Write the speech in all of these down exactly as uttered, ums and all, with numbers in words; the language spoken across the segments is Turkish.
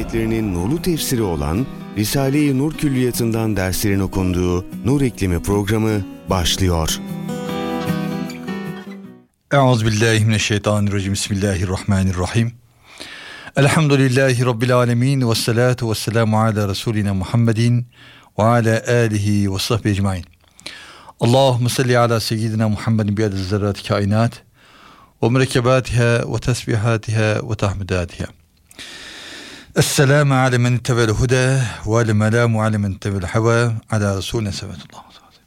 ayetlerinin nurlu tefsiri olan Risale-i Nur Külliyatı'ndan derslerin okunduğu Nur İklimi programı başlıyor. Euzubillahimineşşeytanirracim. Bismillahirrahmanirrahim. Elhamdülillahi Rabbil alemin. Ve salatu ve selamu ala Resulina Muhammedin ve ala alihi ve sahbihi ecmain. Allahümme salli ala seyyidina Muhammedin bi adedi zerrat kainat ve mürekkebatiha ve tesbihatiha ve tahmidatiha. Esselamu ala men tevel huda ve alemelamu ala men tevel hava ala Resulina sallallahu.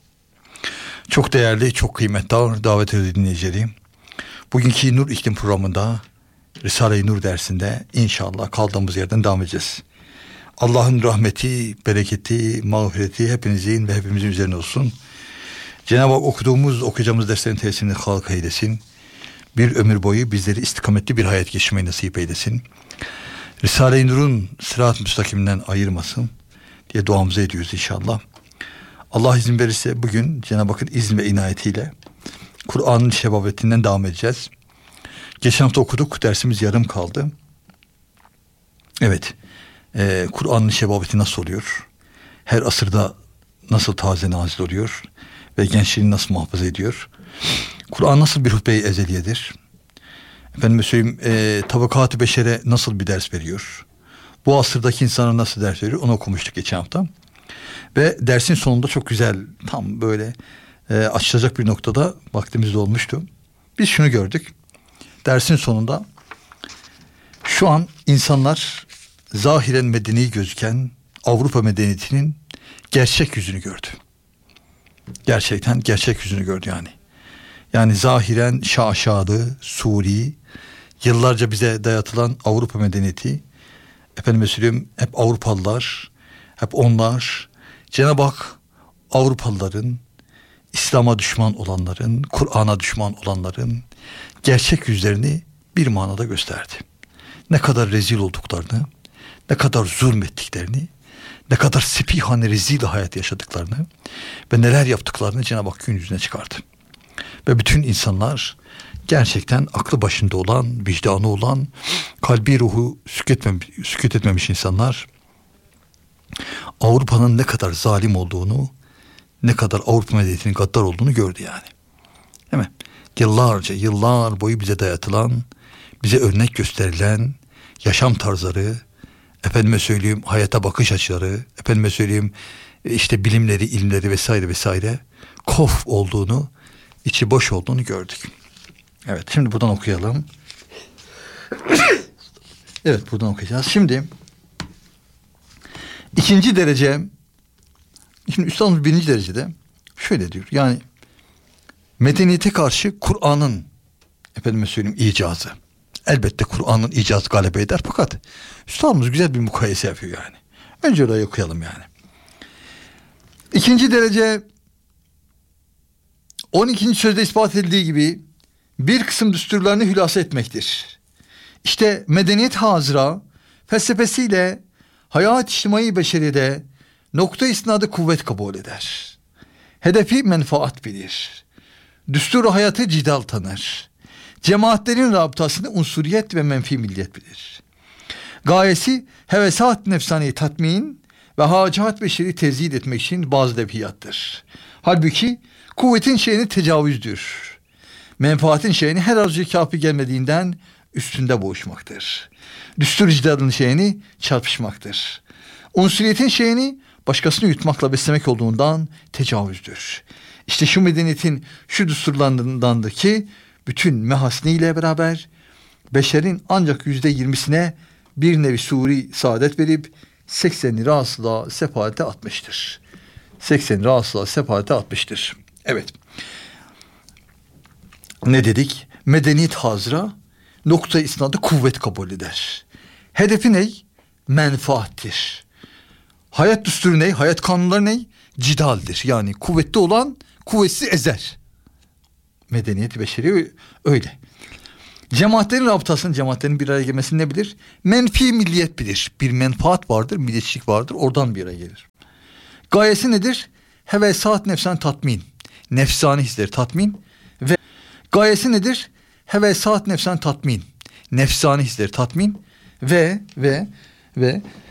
Çok değerli, çok kıymetli davet edilen dinleyicilerim. Bugünkü Nur İklim programında Risale-i Nur dersinde inşallah kaldığımız yerden devam edeceğiz. Allah'ın rahmeti, bereketi, mağfireti hepinizin ve hepimizin üzerine olsun. Cenab-ı Hak okuduğumuz, okuyacağımız derslerin tesirini halka eylesin. Bir ömür boyu bizleri istikametli bir hayat geçirmeyi nasip eylesin. Risale-i Nur'un sırat-ı müstakiminden ayırmasın diye duamızı ediyoruz inşallah. Allah izin verirse bugün Cenab-ı Hakk'ın izin ve inayetiyle Kur'an'ın şebabetinden devam edeceğiz. Geçen hafta okuduk, dersimiz yarım kaldı. Evet, e, Kur'an'ın şebabeti nasıl oluyor? Her asırda nasıl taze nazil oluyor? Ve gençliğini nasıl muhafaza ediyor? Kur'an nasıl bir hutbe-i ezeliyedir? Efendime söyleyeyim, e, tabakatı beşere nasıl bir ders veriyor? Bu asırdaki insana nasıl ders veriyor? Onu okumuştuk geçen hafta. Ve dersin sonunda çok güzel, tam böyle e, açılacak bir noktada vaktimiz olmuştu. Biz şunu gördük. Dersin sonunda şu an insanlar zahiren medeni gözüken Avrupa medeniyetinin gerçek yüzünü gördü. Gerçekten gerçek yüzünü gördü yani. Yani zahiren şaşalı, suri, yıllarca bize dayatılan Avrupa medeniyeti, efendime söyleyeyim, hep Avrupalılar, hep onlar, Cenab-ı Hak Avrupalıların, İslam'a düşman olanların, Kur'an'a düşman olanların gerçek yüzlerini bir manada gösterdi. Ne kadar rezil olduklarını, ne kadar zulmettiklerini, ne kadar sepihane rezil hayat yaşadıklarını ve neler yaptıklarını Cenab-ı Hak gün yüzüne çıkardı. Ve bütün insanlar gerçekten aklı başında olan, vicdanı olan, kalbi ruhu süketmemiş, sükut etmemiş insanlar Avrupa'nın ne kadar zalim olduğunu, ne kadar Avrupa medeniyetinin gaddar olduğunu gördü yani. Değil mi? Yıllarca, yıllar boyu bize dayatılan, bize örnek gösterilen yaşam tarzları, efendime söyleyeyim hayata bakış açıları, efendime söyleyeyim işte bilimleri, ilimleri vesaire vesaire kof olduğunu, içi boş olduğunu gördük. Evet, şimdi buradan okuyalım. Evet, buradan okuyacağız. Şimdi ikinci derece, şimdi üstadımız birinci derecede şöyle diyor. Yani medeniyete karşı Kur'an'ın, efendime söyleyeyim, icazı. Elbette Kur'an'ın icazı galebe eder, fakat üstadımız güzel bir mukayese yapıyor yani. Önce orayı okuyalım yani. İkinci derece, on ikinci sözde ispat edildiği gibi bir kısım düsturlarını hülasa etmektir. İşte medeniyet hazıra felsefesiyle hayat içtimai beşeride nokta isnadı kuvvet kabul eder. Hedefi menfaat bilir. Düsturu hayatı cidal tanır. Cemaatlerin rabıtasını unsuriyet ve menfi milliyet bilir. Gayesi hevesat nefsani tatmin ve hacat beşeri tezhid etmek için bazı defiyattır. Halbuki kuvvetin şeyini tecavüzdür. Menfaatin şeyini her arzuya kafi gelmediğinden üstünde boğuşmaktır. Düstur cidalın şeyini çarpışmaktır. Unsuriyetin şeyini başkasını yutmakla beslemek olduğundan tecavüzdür. İşte şu medeniyetin şu düsturlarındandır ki bütün mehasniyle beraber beşerin ancak yüzde yirmisine bir nevi suri saadet verip sekseni rahatsızlığa sefalete atmıştır. sekseni rahatsızlığa sefalete atmıştır. Evet. Ne dedik? Medeniyet hazıra nokta isnadı kuvvet kabul eder. Hedefi ne? Menfaattir. Hayat düsturu ne? Hayat kanunları ne? Cidaldir. Yani kuvvetli olan kuvvetsiz ezer. Medeniyet beşeri öyle. Cemaatlerin rabıtasının, cemaatlerin bir araya gelmesini ne bilir? Menfi milliyet bilir. Bir menfaat vardır, milliyetçilik vardır. Oradan bir araya gelir. Gayesi nedir? Hevesat nefsan tatmin. Nefsani hisleri tatmin. Ve gayesi nedir? Hevesat nefsan tatmin. Nefsani hisleri tatmin. Ve ve ve